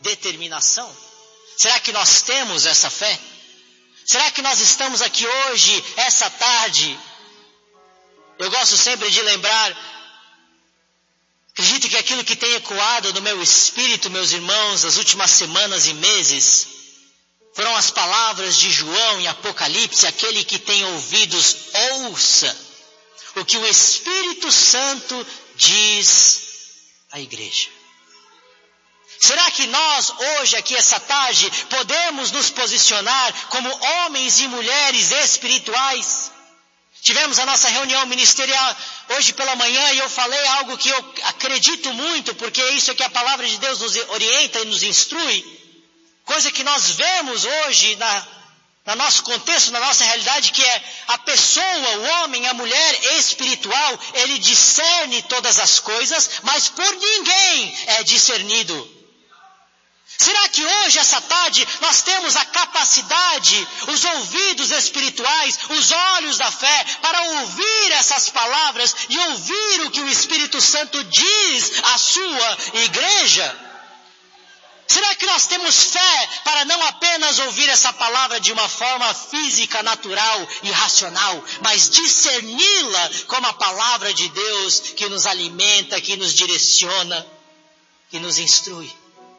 determinação? Será que nós temos essa fé? Será que nós estamos aqui hoje, essa tarde? Eu gosto sempre de lembrar, acredito que aquilo que tem ecoado no meu espírito, meus irmãos, nas últimas semanas e meses, foram as palavras de João em Apocalipse: aquele que tem ouvidos, ouça o que o Espírito Santo diz à igreja. Será que nós, hoje, aqui, essa tarde, podemos nos posicionar como homens e mulheres espirituais? Tivemos a nossa reunião ministerial hoje pela manhã e eu falei algo que eu acredito muito, porque isso é que a palavra de Deus nos orienta e nos instrui. Coisa que nós vemos hoje no nosso contexto, na nossa realidade, que é a pessoa, o homem, a mulher espiritual, ele discerne todas as coisas, mas por ninguém é discernido. Será que hoje, essa tarde, nós temos a capacidade, os ouvidos espirituais, os olhos da fé, para ouvir essas palavras e ouvir o que o Espírito Santo diz à sua igreja? Será que nós temos fé para não apenas ouvir essa palavra de uma forma física, natural e racional, mas discerni-la como a palavra de Deus que nos alimenta, que nos direciona, que nos instrui?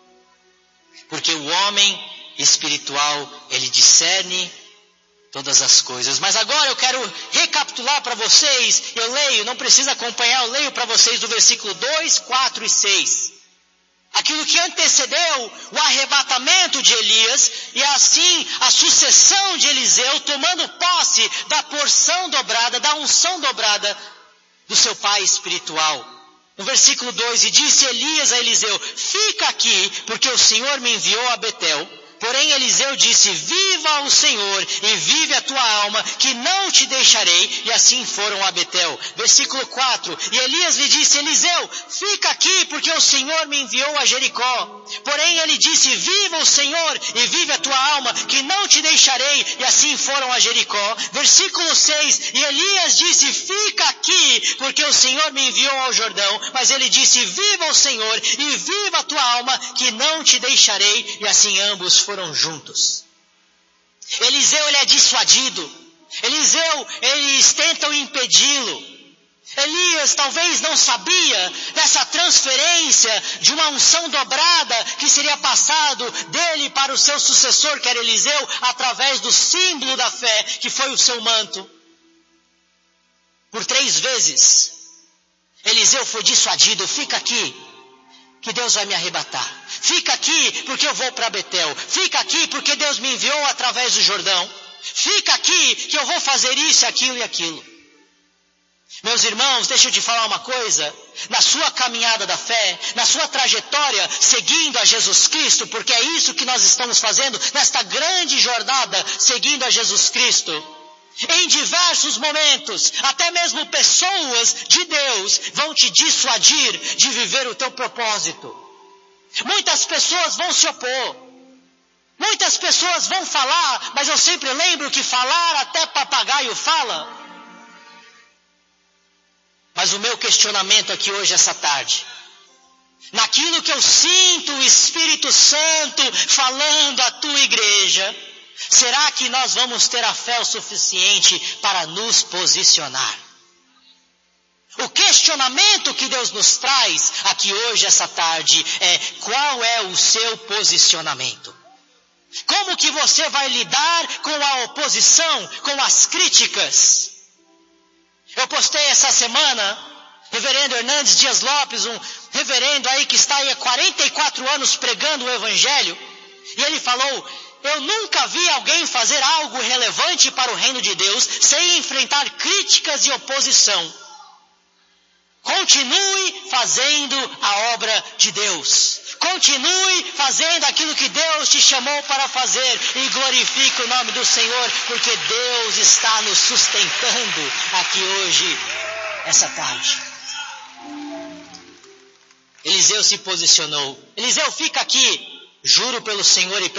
Porque o homem espiritual, ele discerne todas as coisas. Mas agora eu quero recapitular para vocês, eu leio, não precisa acompanhar, eu leio para vocês do versículo 2, 4 e 6. Aquilo que antecedeu o arrebatamento de Elias e assim a sucessão de Eliseu, tomando posse da porção dobrada, da unção dobrada do seu pai espiritual. No versículo 2, e disse Elias a Eliseu: fica aqui, porque o Senhor me enviou a Betel. Porém Eliseu disse: viva o Senhor e vive a tua alma, que não te deixarei. E assim foram a Betel. Versículo 4, e Elias lhe disse: Eliseu, fica aqui, porque o Senhor me enviou a Jericó. Porém ele disse: viva o Senhor e vive a tua alma, que não te deixarei. E assim foram a Jericó. Versículo 6, e Elias disse: fica aqui, porque o Senhor me enviou ao Jordão. Mas ele disse: viva o Senhor e viva a tua alma, que não te deixarei. E assim ambos foram juntos. Eliseu, ele é dissuadido. Eliseu, eles tentam impedi-lo. Elias talvez não sabia dessa transferência de uma unção dobrada que seria passado dele para o seu sucessor, que era Eliseu, através do símbolo da fé, que foi o seu manto. Por 3 vezes, Eliseu foi dissuadido: fica aqui, que Deus vai me arrebatar. Fica aqui, porque eu vou para Betel. Fica aqui, porque Deus me enviou através do Jordão. Fica aqui, que eu vou fazer isso, aquilo e aquilo. Meus irmãos, deixa eu te falar uma coisa. Na sua caminhada da fé, na sua trajetória, seguindo a Jesus Cristo, porque é isso que nós estamos fazendo, nesta grande jornada, seguindo a Jesus Cristo. Em diversos momentos, até mesmo pessoas de Deus vão te dissuadir de viver o teu propósito. Muitas pessoas vão se opor. Muitas pessoas vão falar, mas eu sempre lembro que falar até papagaio fala. Mas o meu questionamento aqui hoje, essa tarde, naquilo que eu sinto o Espírito Santo falando à tua igreja, será que nós vamos ter a fé o suficiente para nos posicionar? O questionamento que Deus nos traz aqui hoje, essa tarde, é: qual é o seu posicionamento? Como que você vai lidar com a oposição, com as críticas? Eu postei essa semana, reverendo Hernandes Dias Lopes, um reverendo aí que está aí há 44 anos pregando o Evangelho, e ele falou: eu nunca vi alguém fazer algo relevante para o reino de Deus sem enfrentar críticas e oposição. Continue fazendo a obra de Deus. Continue fazendo aquilo que Deus te chamou para fazer e glorifique o nome do Senhor, porque Deus está nos sustentando aqui hoje, essa tarde. Eliseu se posicionou. Eliseu, fica aqui, juro pelo Senhor e